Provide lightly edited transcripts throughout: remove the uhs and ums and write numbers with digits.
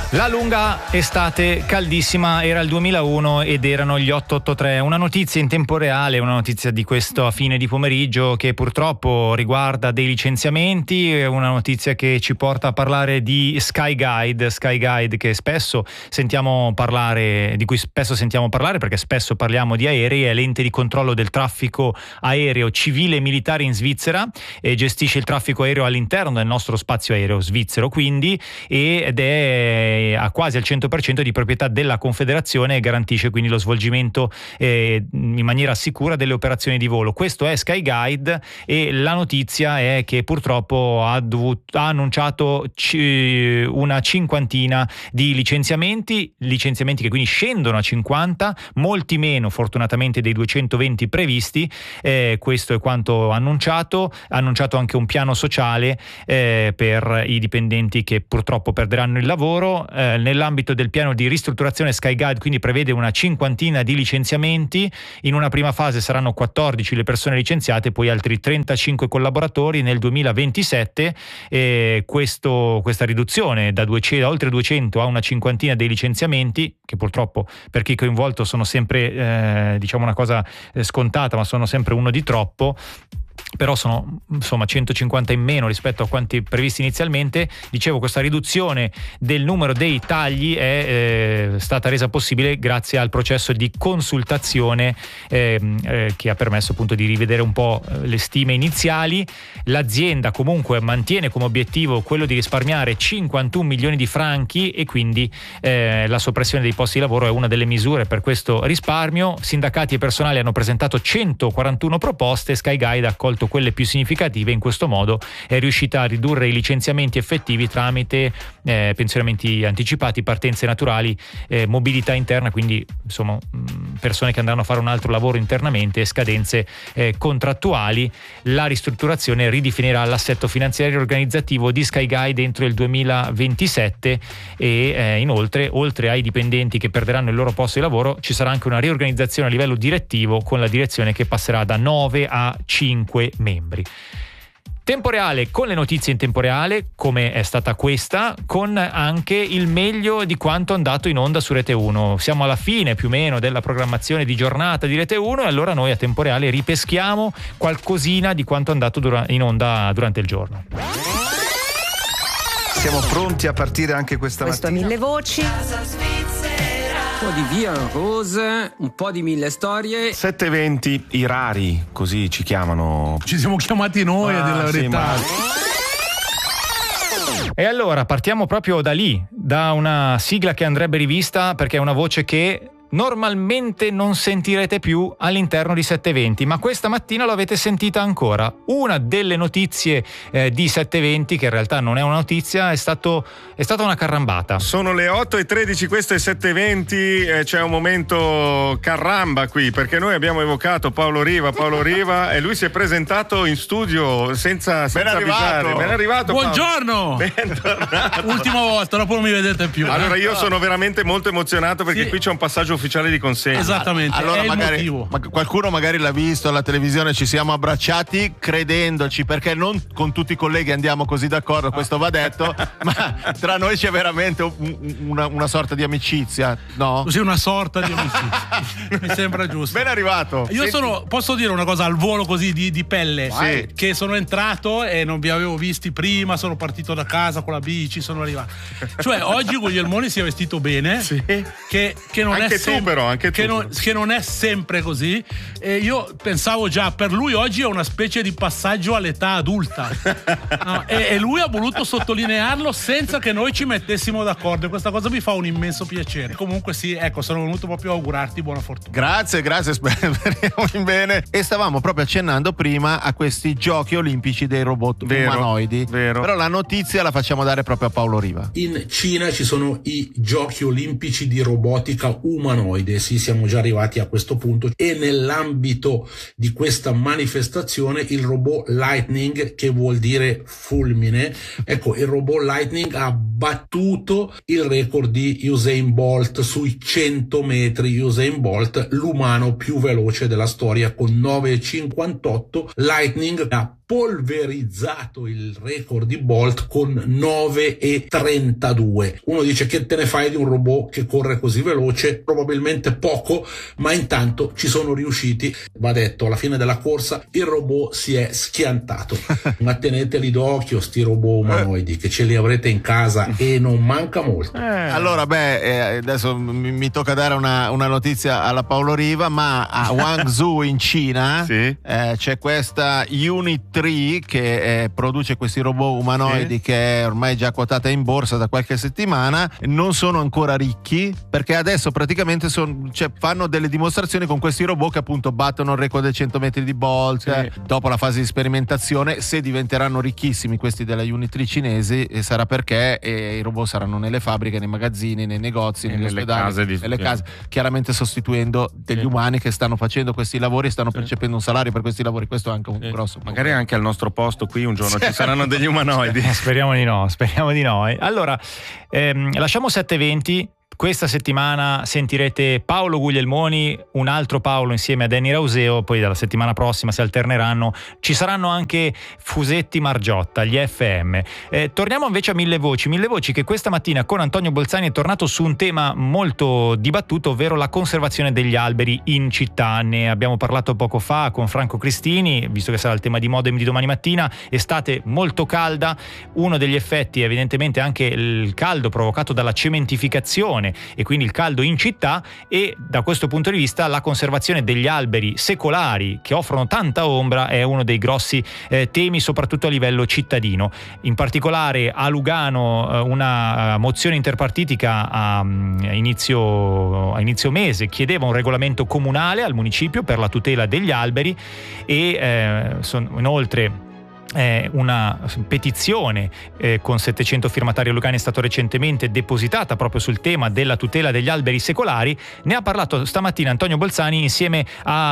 La lunga estate caldissima era il 2001 ed erano gli 883. Una notizia in tempo reale, una notizia di questo a fine di pomeriggio che purtroppo riguarda dei licenziamenti, una notizia che ci porta a parlare di Skyguide che spesso sentiamo parlare, di cui spesso sentiamo parlare perché spesso parliamo di aerei. È l'ente di controllo del traffico aereo civile e militare in Svizzera e gestisce il traffico aereo all'interno del nostro spazio aereo svizzero, quindi, ed è a quasi al 100% di proprietà della Confederazione e garantisce quindi lo svolgimento in maniera sicura delle operazioni di volo. Questo è Skyguide e la notizia è che purtroppo ha annunciato una cinquantina di licenziamenti che quindi scendono a 50, molti meno fortunatamente dei 220 previsti. Questo è quanto ha annunciato anche un piano sociale per i dipendenti che purtroppo perderanno il lavoro. Nell'ambito del piano di ristrutturazione Skyguide quindi prevede una cinquantina di licenziamenti. In una prima fase saranno 14 le persone licenziate, poi altri 35 collaboratori nel 2027. Questa riduzione da oltre 200 a una cinquantina dei licenziamenti, che purtroppo per chi è coinvolto sono sempre diciamo una cosa scontata, ma sono sempre uno di troppo. Però sono insomma 150 in meno rispetto a quanti previsti inizialmente. Dicevo, questa riduzione del numero dei tagli è stata resa possibile grazie al processo di consultazione che ha permesso appunto di rivedere un po' le stime iniziali. L'azienda comunque mantiene come obiettivo quello di risparmiare 51 milioni di franchi e quindi la soppressione dei posti di lavoro è una delle misure per questo risparmio. Sindacati e personale hanno presentato 141 proposte. Skyguide ha accolto quelle più significative. In questo modo è riuscita a ridurre i licenziamenti effettivi tramite pensionamenti anticipati, partenze naturali, mobilità interna, quindi insomma persone che andranno a fare un altro lavoro internamente e scadenze contrattuali. La ristrutturazione ridefinirà l'assetto finanziario e organizzativo di Skyguide entro il 2027 e inoltre, oltre ai dipendenti che perderanno il loro posto di lavoro, ci sarà anche una riorganizzazione a livello direttivo con la direzione che passerà da 9 a 5 membri. Tempo reale con le notizie in tempo reale, come è stata questa, con anche il meglio di quanto è andato in onda su Rete 1. Siamo alla fine più o meno della programmazione di giornata di Rete 1 e allora noi a tempo reale ripeschiamo qualcosina di quanto è andato in onda durante il giorno. Siamo pronti a partire anche questa mattina. Questo a 1000 voci. Un po' di Via Rose, un po' di 1000 storie. 720, i rari, così ci chiamano. Ci siamo chiamati noi, a dire la verità. E allora partiamo proprio da lì, da una sigla che andrebbe rivista perché è una voce che normalmente non sentirete più all'interno di 720, ma questa mattina lo avete sentita ancora. Una delle notizie di 720, che in realtà non è una notizia, è stata una carrambata. Sono le 8:13, questo è 720, c'è un momento carramba qui, perché noi abbiamo evocato Paolo Riva e lui si è presentato in studio senza avvisare. Ben arrivato. Buongiorno. Bentornato. Ultima volta, dopo non mi vedete più. Allora io sono veramente molto emozionato perché qui c'è un passaggio ufficiale di consegna. Esattamente, allora è magari, il motivo. qualcuno magari l'ha visto alla televisione, ci siamo abbracciati credendoci, perché non con tutti i colleghi andiamo così d'accordo, questo va detto, ma tra noi c'è veramente una sorta di amicizia, no? Così una sorta di amicizia. Mi sembra giusto. Ben arrivato. Io posso dire una cosa al volo così di pelle? Sì. Che sono entrato e non vi avevo visti prima, sono partito da casa con la bici, sono arrivato. Cioè oggi Guglielmoni si è vestito bene, Sì. che non Anche è tu però, anche tu. che non è sempre così. E io pensavo già, per lui oggi è una specie di passaggio all'età adulta. No, e lui ha voluto sottolinearlo senza che noi ci mettessimo d'accordo, e questa cosa mi fa un immenso piacere. Comunque sì, ecco, sono venuto proprio a augurarti buona fortuna. Grazie, speriamo in bene. E stavamo proprio accennando prima a questi giochi olimpici dei robot umanoidi. Vero. Però la notizia la facciamo dare proprio a Paolo Riva. In Cina ci sono i giochi olimpici di robotica umanoide, sì, siamo già arrivati a questo punto, e nell'ambito di questa manifestazione il robot Lightning, che vuol dire fulmine, ecco, il robot Lightning ha battuto il record di Usain Bolt sui 100 metri. Usain Bolt, l'umano più veloce della storia, con 9,58. Lightning ha polverizzato il record di Bolt con 9,32. Uno dice: che te ne fai di un robot che corre così veloce? Probabilmente poco, ma intanto ci sono riusciti. Va detto, alla fine della corsa il robot si è schiantato. Ma teneteli d'occhio sti robot umanoidi, che ce li avrete in casa e non manca molto. Allora, adesso mi tocca dare una notizia alla Paolo Riva, ma a Guangzhou in Cina sì. C'è questa Unit 3 che produce questi robot umanoidi, sì, che è ormai già quotata in borsa da qualche settimana. Non sono ancora ricchi perché adesso praticamente fanno delle dimostrazioni con questi robot che appunto battono il record dei 100 metri di Bolt. Sì. Dopo la fase di sperimentazione, se diventeranno ricchissimi questi della Unit 3 cinesi, sarà perché i robot saranno nelle fabbriche, nei magazzini, nei negozi, negli ospedali, nelle case, chiaramente sostituendo degli umani che stanno facendo questi lavori e stanno percependo un salario per questi lavori. Questo è anche un grosso problema. Magari anche al nostro posto qui un giorno ci saranno degli umanoidi. Speriamo di no. Allora, lasciamo 720. Questa settimana sentirete Paolo Guglielmoni, un altro Paolo insieme a Danny Rauseo, poi dalla settimana prossima si alterneranno. Ci saranno anche Fusetti Margiotta, gli FM. Torniamo invece a Mille Voci che questa mattina con Antonio Bolzani è tornato su un tema molto dibattuto, ovvero la conservazione degli alberi in città. Ne abbiamo parlato poco fa con Franco Cristini, visto che sarà il tema di Modem di domani mattina. Estate molto calda, uno degli effetti è evidentemente anche il caldo provocato dalla cementificazione e quindi il caldo in città, e da questo punto di vista la conservazione degli alberi secolari che offrono tanta ombra è uno dei grossi temi, soprattutto a livello cittadino. In particolare a Lugano una mozione interpartitica a inizio mese chiedeva un regolamento comunale al municipio per la tutela degli alberi e inoltre una petizione con 700 firmatari lucani è stata recentemente depositata proprio sul tema della tutela degli alberi secolari. Ne ha parlato stamattina Antonio Bolzani insieme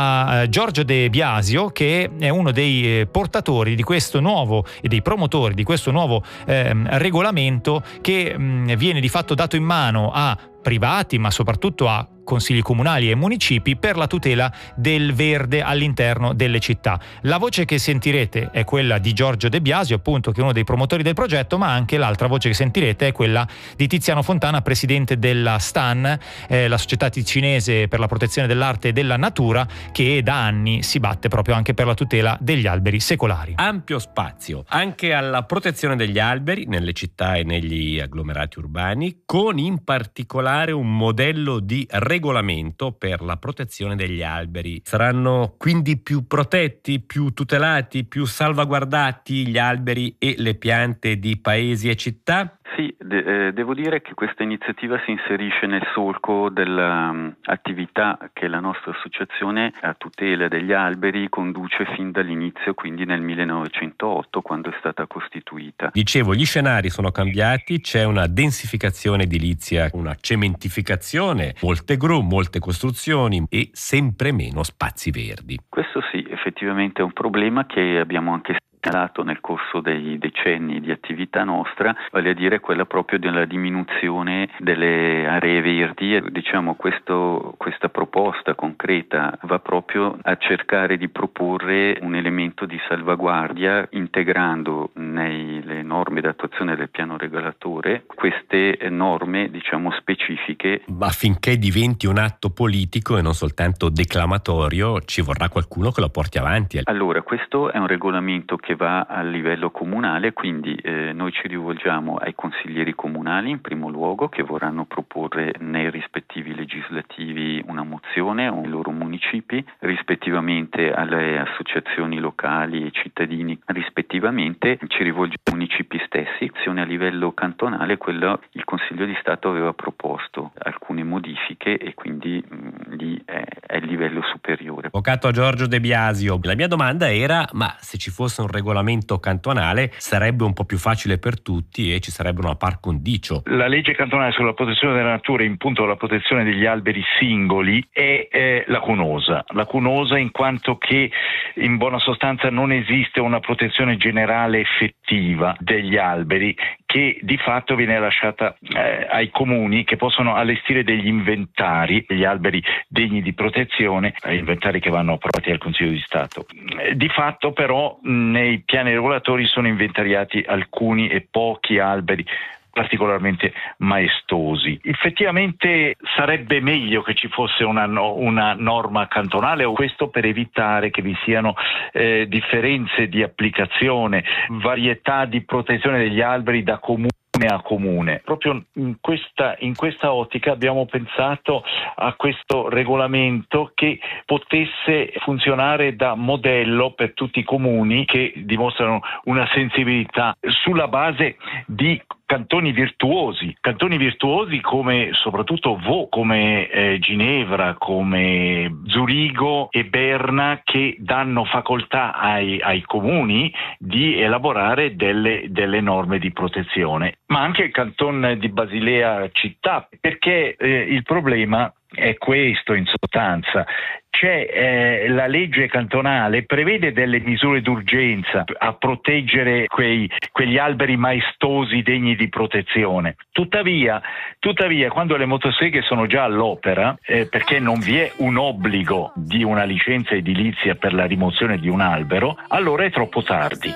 a Giorgio De Biasio, che è uno dei portatori di questo nuovo e dei promotori di questo nuovo regolamento che viene di fatto dato in mano a privati, ma soprattutto a consigli comunali e municipi per la tutela del verde all'interno delle città. La voce che sentirete è quella di Giorgio De Biasio, appunto, che è uno dei promotori del progetto, ma anche l'altra voce che sentirete è quella di Tiziano Fontana, presidente della STAN, la società ticinese per la protezione dell'arte e della natura, che da anni si batte proprio anche per la tutela degli alberi secolari. Ampio spazio anche alla protezione degli alberi nelle città e negli agglomerati urbani, con in particolare un modello di regolamento per la protezione degli alberi. Saranno quindi più protetti, più tutelati, più salvaguardati gli alberi e le piante di paesi e città? Sì, devo dire che questa iniziativa si inserisce nel solco dell'attività che la nostra associazione a tutela degli alberi conduce fin dall'inizio, quindi nel 1908, quando è stata costituita. Dicevo, gli scenari sono cambiati, c'è una densificazione edilizia, una cementificazione, molte gru, molte costruzioni e sempre meno spazi verdi. Questo sì, effettivamente è un problema che abbiamo anche segnalato nel corso dei decenni di attività nostra, vale a dire quella proprio della diminuzione delle aree verdi. Diciamo questa proposta concreta va proprio a cercare di proporre un elemento di salvaguardia integrando nelle norme d'attuazione del piano regolatore queste norme, diciamo, specifiche. Ma affinché diventi un atto politico e non soltanto declamatorio, ci vorrà qualcuno che lo porti avanti. Allora, questo è un regolamento che va a livello comunale, quindi noi ci rivolgiamo ai consiglieri comunali in primo luogo, che vorranno proporre nei rispettivi legislativi una mozione ai loro municipi, rispettivamente alle associazioni locali e cittadini rispettivamente. Ci rivolgiamo ai municipi stessi. A livello cantonale il Consiglio di Stato aveva proposto alcune modifiche e quindi lì è il livello superiore. Avvocato Giorgio De Biasio, la mia domanda era: ma se ci fosse un regolamento cantonale sarebbe un po' più facile per tutti e ci sarebbe una par condicio? La legge cantonale sulla protezione della natura, in punto alla protezione degli alberi singoli, è lacunosa in quanto che in buona sostanza non esiste una protezione generale effettiva degli alberi che di fatto viene lasciata ai comuni, che possono allestire degli inventari degli alberi degni di protezione, inventari che vanno approvati dal Consiglio di Stato. Di fatto però nei piani regolatori sono inventariati alcuni e pochi alberi particolarmente maestosi. Effettivamente sarebbe meglio che ci fosse una norma cantonale, o questo per evitare che vi siano differenze di applicazione, varietà di protezione degli alberi da comune a comune. Proprio in questa ottica abbiamo pensato a questo regolamento che potesse funzionare da modello per tutti i comuni che dimostrano una sensibilità sulla base di cantoni virtuosi come soprattutto Vaud, come Ginevra, come Zurigo e Berna, che danno facoltà ai comuni di elaborare delle norme di protezione, ma anche il canton di Basilea città, perché il problema è questo in sostanza. C'è la legge cantonale prevede delle misure d'urgenza a proteggere quegli alberi maestosi degni di protezione. Tuttavia quando le motoseghe sono già all'opera, perché non vi è un obbligo di una licenza edilizia per la rimozione di un albero, allora è troppo tardi.